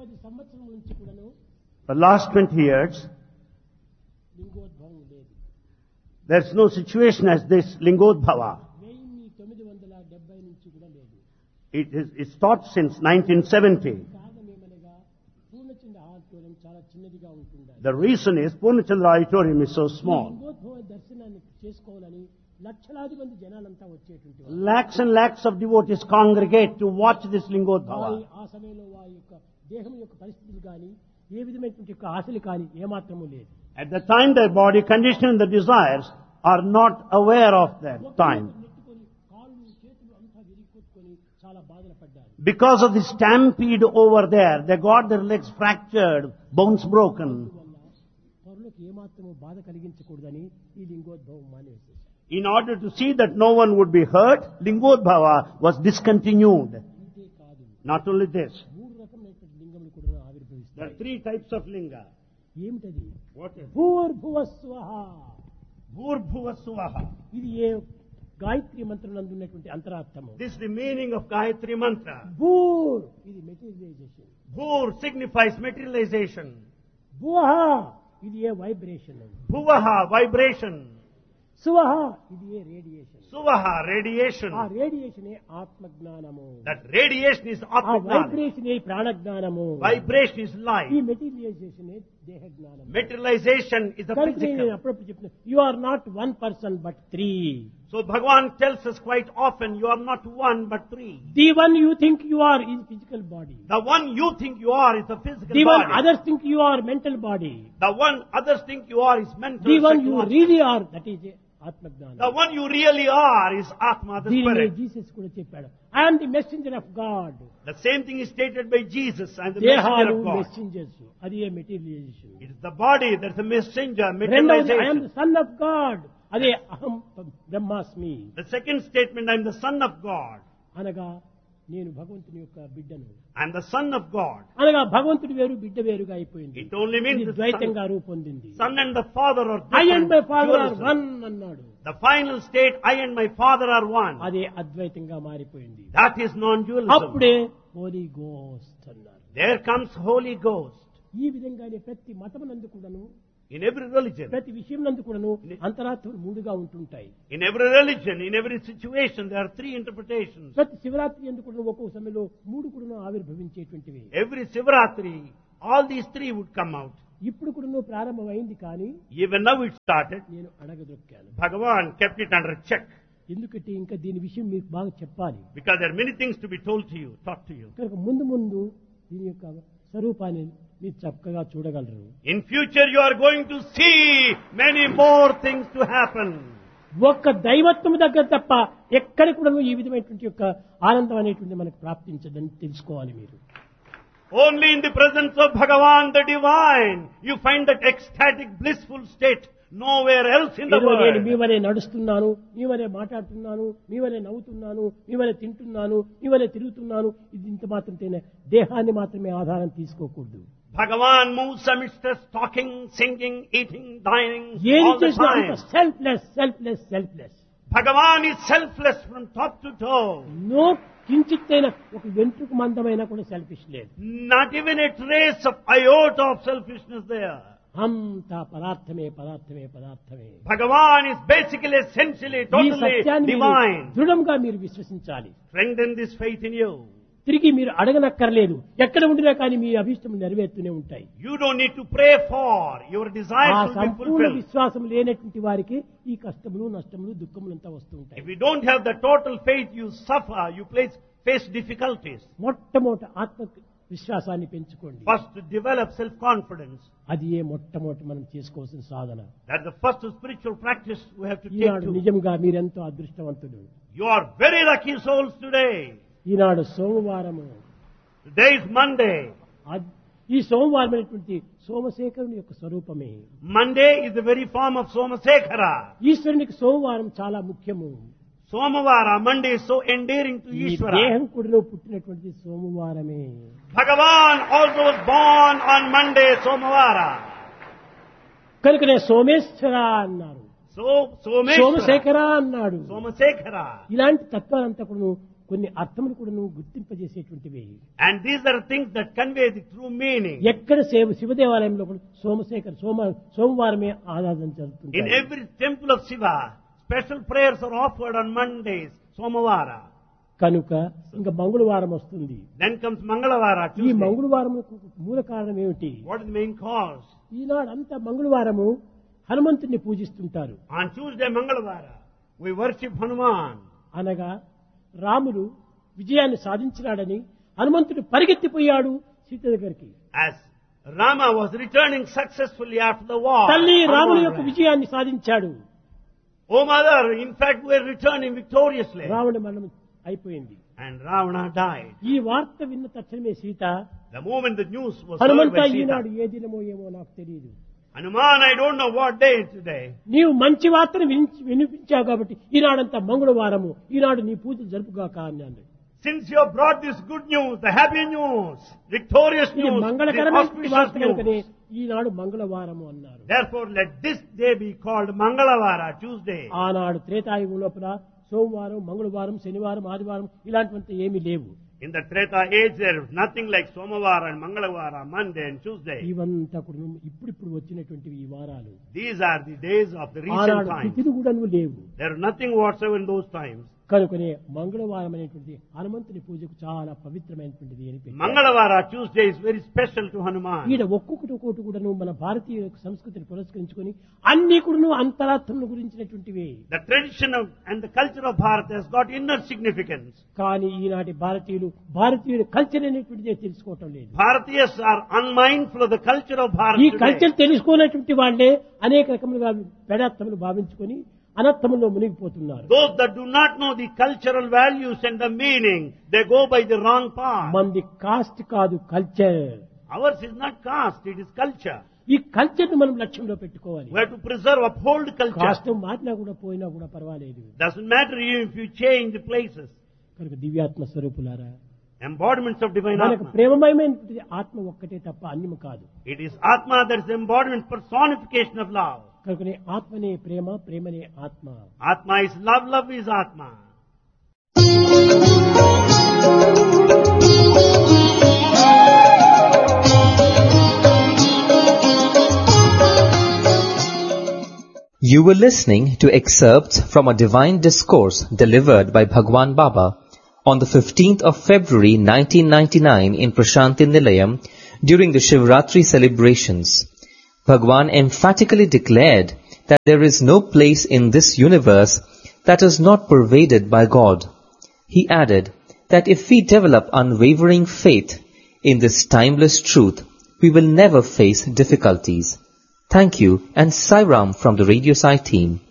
10 సంవత్సరాల నుంచి కూడాను For the last 20 years, Lingodbhavam లేదు. there's no situation as this Lingodbhava. 1970 నుంచి కూడా లేదు. It's taught since 1970. కారణమేమనగా Purnachandra auditorium చాలా చిన్నదిగా ఉంటుండాలి. The reason is Purnachandra Auditorium is so small. లింగోద్భవ దర్శనాన్ని చేసుకోవాలని లక్షలాది మంది జనాలంతా వచ్చేటువంటి వారు. Lakhs and lakhs of devotees congregate to watch this వారి Lingodbhava. ఆ సమయంలో వారి యొక్క దేహం యొక్క పరిస్థితులు కానీ ఏ విధమైనటువంటి యొక్క ఆశలు కానీ ఏమాత్రము లేదు. At the time their body condition and the desires are not aware of that time. నెట్టుకొని కాళ్ళు చేతులు అంతా విరిగొట్టుకొని చాలా బాధలు పడ్డారు. Because of the stampede over there, they got their legs fractured, bones broken. వల్ల పరులకు ఏమాత్రము బాధ కలిగించకూడదని ఈ Lingodbhavam మానేసేశారు. In order to see that no one would be hurt, Lingodbhava was discontinued. ఇంతే కాదు, Not only this, 3 రకమైనటువంటి లింగములు కూడా there are ఆవిర్భవిస్తాయి. 3 types of linga. ఏమిటది? What is భూర్భువస్వః. Bhurbhuvasuvaha? ఇది ఏ గాయత్రి మంత్రం నందు ఉన్నటువంటి అంతరార్థము. This is the meaning of Gayatri Mantra. భూర్ ఇది మెటీరియలైజేషన్. Bhur signifies materialization. భువః ఇది ఏ వైబ్రేషన్. Bhuvaha, vibration. సువః ఇది ఏ రేడియేషన్. Suvaha, radiation. ఆ రేడియేషన్ ఆత్మజ్ఞానము. That radiation is ఆ Atma. Vibration ప్రాణజ్ఞానము. Vibration is life. ఈ మెటీరియలైజేషన్ దేహ జ్ఞానం. Materialization is the కనుక నేను physical. అప్పుడప్పుడు చెప్తున్నాను, you are not 1 person but 3. So Bhagavan tells us quite often, you are not 1 but 3. The one you think you are is physical body. The one you think you are is the physical the one body. Others think you are mental body. The one others think you are is mental. The one you psychological. Really are that is ఆత్మజ్ఞానం. The one you really are is Atma, the దీనిని Spirit. Jesus కూడా చెప్పాడు, I'm the messenger of God. The same thing is stated by Jesus and the దేహాలు messenger of God. Messengers, అది ఏ materialisation. It is the body that's the messenger, రెండవది I'm the materialization. Son of God, అదే అహం బ్రహ్మాస్మి, The second statement, I am the Son of God. అనగా నేను భగవంతుని యొక్క బిడ్డను. I am the Son of God. అనగా భగవంతుడు వేరు బిడ్డ వేరుగా అయిపోయింది. It only means ఇది the ద్వైతంగా రూపొందింది. Son and the Father are I and my different. Father are dualism. One అన్నాడు. The final state, I and my Father are one. అదే అద్వైతంగా మారిపోయింది. That is non-dualism. అప్పుడే హోలీ గోస్ట్ అన్నారు. There comes Holy Ghost. ఈ విధంగానే ప్రతి మతమునందు కూడాను, In every religion, ప్రతి విషయం నందు కూడాను అంతరాత్మలు 3గా ఉంటుంటాయి. in every religion, in every situation, there are 3 interpretations. ప్రతి శివరాత్రి ఎందుకు కూడా ఒక్కొక్క సమయంలో 3 కూడా ఆవిర్భవించేటువంటివి. Every Sivaratri, all these 3 would come out. ఇప్పుడు కూడా ప్రారంభమైంది, కానీ Even now it started. నేను అడగదొక్కాను. Bhagavan kept it under check ఎందుకంటే ఇంకా దీని విషయం మీకు బాగా చెప్పాలి. because there are many things to be told to you, taught to you. కనుక ముందు ముందు దీని యొక్క స్వరూపాన్ని మీరు చక్కగా చూడగలరు. In future, you are going to see many more things to happen. ఒక్క దైవత్వం దగ్గర తప్ప ఎక్కడ కూడా ఈ విధమైనటువంటి యొక్క ఆనందం అనేటువంటి మనకు ప్రాప్తించదని తెలుసుకోవాలి. మీరు Only in the presence of Bhagavan, the divine, you find that ecstatic, blissful state. Nowhere else in the ఏదో నేను మీ world. వలె నడుస్తున్నాను, మీ వలె మాట్లాడుతున్నాను, మీ వలె నవ్వుతున్నాను, మీ వలె తింటున్నాను, మీ వలె తిరుగుతున్నాను, ఇది ఇంత మాత్రం దేహాన్ని మాత్రమే ఆధారం తీసుకోకూడదు. Bhagavan moves amidst us, talking, singing, eating, dining, ఏది all the చేసినా అంత time. Selfless selfless selfless. Bhagavan is selfless from top to toe. No కించిత్తైన ఒక వెంట్రుకు మందమైనా కూడా సెల్ఫిష్ లేదు. Not even a trace of iota of selfishness there. అంతా పదార్థమే పదార్థమే పదార్థమే. Bhagavan is basically, essentially, ఈ totally సత్యాన్ని మీరు divine. దృఢంగా మీరు విశ్వసించాలి. Strengthen this faith in you. తిరిగి మీరు అడగనక్కర్లేదు, ఎక్కడ ఉండినా కానీ మీ అభిష్టం నెరవేరుతూనే ఉంటాయి. You don't need to pray for. Your ఆ desires will be Sampoorna fulfilled. విశ్వాసం లేనటువంటి వారికి ఈ కష్టములు నష్టములు దుఃఖములు అంతా వస్తూ ఉంటాయి. If you don't have the total faith, you suffer, you face difficulties. మొట్టమొదటి ఆత్మ విశ్వాసాన్ని పెంచుకోండి. First, to develop self-confidence. అది ఏ మొట్టమొదటి మనం చేసుకోవాల్సిన సాధన. That's the first spiritual practice we have to take Eenadu to. నిజంగా మీరెంతో అదృష్టవంతులు. You are very lucky souls today. ఈనాడు సోమవారము. Today is Monday. ఈ సోమవారం అనేటువంటి సోమశేఖరుని యొక్క స్వరూపమే. Monday is the very form of Somasekhara. ఈశ్వరునికి సోమవారం చాలా ముఖ్యము. Somavara, Monday is so endearing to ఈ Ishvara. దేహం కుడిలో పుట్టినటువంటి సోమవారమే. Bhagavan also was born on Monday, Somavara. కనుకనే సోమేశ్వర అన్నారు, So, Someshwara, సోమశేఖర అన్నాడు. Somasekhara. ఇలాంటి తత్వాలంతా కూడా కొన్ని అర్థములు కూడా నువ్వు గుర్తింపజేసేటువంటివి. And these are things that convey the true meaning. ఎక్కడ శివ దేవాలయంలో కూడా సోమవారమే ఆరాధన జరుగుతుంది. In every temple of Shiva, special prayers are offered on Mondays, Somavara. కనుక ఇంకా మంగళవారం వస్తుంది. Then comes Mangalavara, ఈ Tuesday. మంగళవారం మూల కారణం ఏమిటి? What is the main cause? ఈనాడు అంతా మంగళవారము హనుమంతుడిని పూజిస్తుంటారు. On Tuesday, Mangalavara, we worship Hanuman. అనగా రాముడు విజయాన్ని సాధించినాడని హనుమంతుడు పరిగెత్తిపోయాడు సీత దగ్గరికి. As Rama was returning successfully after the war, తల్లి రాముని యొక్క Hanuman ran. విజయాన్ని సాధించాడు. Oh mother, in fact we are returning victoriously. Ravana మరణం అయిపోయింది. And Ravana died. ఈ వార్త విన్న తక్షణమే Sita The moment the news was heard Hanumantha by Eenadu Sita, ఏ దినమో ఏమో నాకు తెలియదు. Hanuman, I don't know what day is today. నీవు మంచి వార్తను వినిపించావు కాబట్టి ఈనాడంతా మంగళవారము, ఈనాడు నీ పూజలు జరుపుగాక అన్నాడు. Since you have brought this good news, the happy news, victorious ఇది news, the మంగళకరమైన auspicious వార్త కనుకనే news. ఈనాడు మంగళవారము అన్నారు. Therefore, let this day be called Mangalavara, Tuesday. ఆనాడు త్రేతాయుగం లోపల సోమవారం, మంగళవారం, శనివారం, ఆదివారం ఇలాంటివంతా ఏమీ లేవు. In the Treta age, there is nothing like Somavara and Mangalavara, Monday and Tuesday. ఇవంతా కూడా ఇప్పుడిప్పుడు వచ్చినటువంటివి ఈ వారాలు. These are the days of the recent ఆనాడు times. తిథులు కూడా లేవు. There is nothing whatsoever in those times. కనుకనే మంగళవారం అనేటువంటి హనుమంతుని పూజకు చాలా పవిత్రమైనటువంటిది అని పెట్టారు. Mangalavara, Tuesday is very special to Hanuman. ఈడ ఒక్కొక్కటి కూడాను మన భారతీయ సంస్కృతిని పురస్కరించుకొని అన్ని కూడాను అంతరార్థమును గురించినటువంటివి. The tradition and the culture of Bharat has got inner significance. కానీ ఈనాటి భారతీయుడు కల్చర్ అనేటువంటిదే తెలుసుకోవటం లేదు. Bharatiyas are unmindful of the culture of Bharat ఈ today. కల్చర్ తెలుసుకోనటువంటి వాళ్ళే అనేక రకములుగా పెడార్థములు భావించుకొని అనర్థములో మునిగిపోతున్నారు. Those that do not know the cultural values and the meaning, they go by the wrong path. మంది cost కాదు culture. Ours is not caste, it is culture. ఈ culture ను మనం లక్ష్యంలో పెట్టుకోవాలి. We have to preserve, uphold culture. Cost మారినా కూడా పోయినా కూడా పర్వాలేదు. Doesn't matter if you change the places. కనుక దివ్యాత్మ స్వరూపులారా, Embodiments of divine మనకు Atma. ప్రేమమయమైనటువంటి ఆత్మ ఒక్కటే తప్ప అన్యము కాదు. It is Atma that is the embodiment, personification of love. కనుకనే ఆత్మనే ప్రేమ, ప్రేమనే ఆత్మ. Atma is love, love is Atma. You were listening to excerpts from a divine discourse delivered by Bhagwan Baba on the 15th of February 1999 in Prashanti Nilayam during the Shivratri celebrations. Bhagwan emphatically declared that there is no place in this universe that is not pervaded by God. He added that if we develop unwavering faith in this timeless truth, we will never face difficulties. Thank you and Sai Ram from the Radio Sai team.